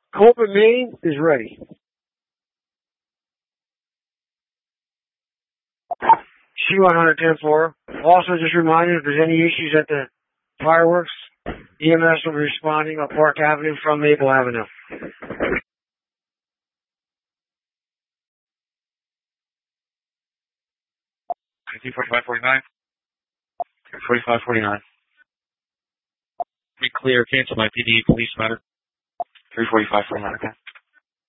Coleman, Maine is ready. C-110-4. Also, just reminding if there's any issues at the fireworks, EMS will be responding on Park Avenue from Maple Avenue. 4549. 4549. Be clear, cancel my PD, police matter. 34549, okay.